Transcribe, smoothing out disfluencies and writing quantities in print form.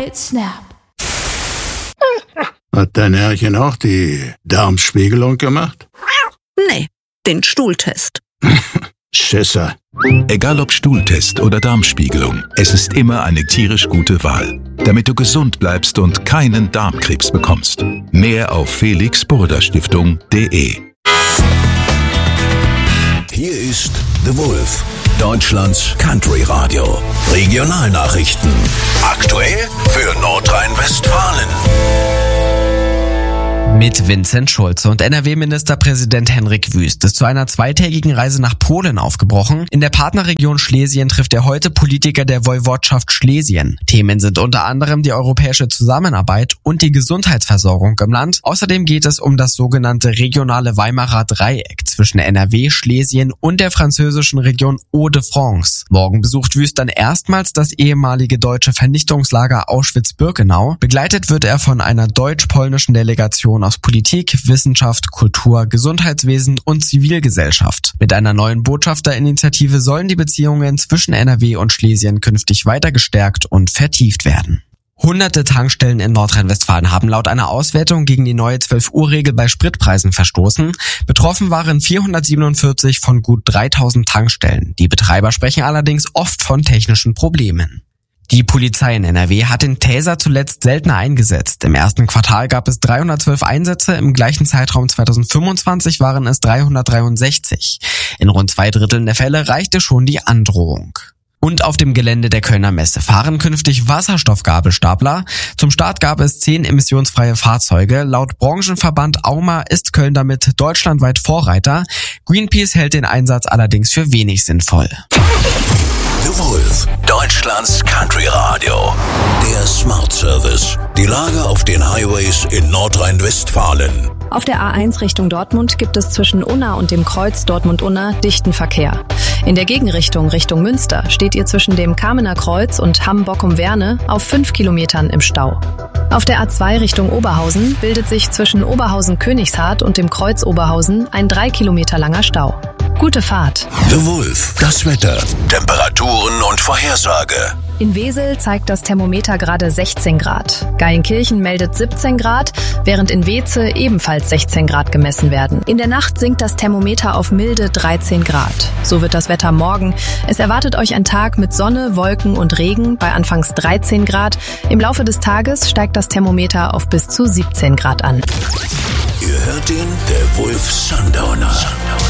Great Snap. Hat dein Herrchen auch die Darmspiegelung gemacht? Nee, den Stuhltest. Schisser. Egal ob Stuhltest oder Darmspiegelung, es ist immer eine tierisch gute Wahl, damit du gesund bleibst und keinen Darmkrebs bekommst. Mehr auf felixburda-stiftung.de. Hier ist The Wolf, Deutschlands Country Radio. Regionalnachrichten. Aktuell für Nordrhein-Westfalen. Mit Vincent Schulze und NRW-Ministerpräsident Henrik Wüst ist zu einer zweitägigen Reise nach Polen aufgebrochen. In der Partnerregion Schlesien trifft er heute Politiker der Woiwodschaft Schlesien. Themen sind unter anderem die europäische Zusammenarbeit und die Gesundheitsversorgung im Land. Außerdem geht es um das sogenannte regionale Weimarer Dreieck zwischen NRW, Schlesien und der französischen Region Hauts-de-France. Morgen besucht Wüst dann erstmals das ehemalige deutsche Vernichtungslager Auschwitz-Birkenau. Begleitet wird er von einer deutsch-polnischen Delegation aus Politik, Wissenschaft, Kultur, Gesundheitswesen und Zivilgesellschaft. Mit einer neuen Botschafterinitiative sollen die Beziehungen zwischen NRW und Schlesien künftig weiter gestärkt und vertieft werden. Hunderte Tankstellen in Nordrhein-Westfalen haben laut einer Auswertung gegen die neue 12-Uhr-Regel bei Spritpreisen verstoßen. Betroffen waren 447 von gut 3000 Tankstellen. Die Betreiber sprechen allerdings oft von technischen Problemen. Die Polizei in NRW hat den Taser zuletzt seltener eingesetzt. Im ersten Quartal gab es 312 Einsätze, im gleichen Zeitraum 2025 waren es 363. In rund 2/3 der Fälle reichte schon die Androhung. Und auf dem Gelände der Kölner Messe fahren künftig Wasserstoffgabelstapler. Zum Start gab es 10 emissionsfreie Fahrzeuge. Laut Branchenverband AUMA ist Köln damit deutschlandweit Vorreiter. Greenpeace hält den Einsatz allerdings für wenig sinnvoll. The Wolf, Deutschlands Country Radio. Der Smart Service. Die Lage auf den Highways in Nordrhein-Westfalen. Auf der A1 Richtung Dortmund gibt es zwischen Unna und dem Kreuz Dortmund-Unna dichten Verkehr. In der Gegenrichtung Richtung Münster steht ihr zwischen dem Kamener Kreuz und Hamm-Bockum-Werne auf 5 Kilometern im Stau. Auf der A2 Richtung Oberhausen bildet sich zwischen Oberhausen-Königshardt und dem Kreuz Oberhausen ein 3 Kilometer langer Stau. Gute Fahrt. The Wolf, das Wetter, Temperaturen und Vorhersage. In Wesel zeigt das Thermometer gerade 16 Grad. Geilenkirchen meldet 17 Grad, während in Weze ebenfalls 16 Grad gemessen werden. In der Nacht sinkt das Thermometer auf milde 13 Grad. So wird das Wetter morgen. Es erwartet euch ein Tag mit Sonne, Wolken und Regen bei anfangs 13 Grad. Im Laufe des Tages steigt das Thermometer auf bis zu 17 Grad an. Ihr hört den, der Wolf Sundowner.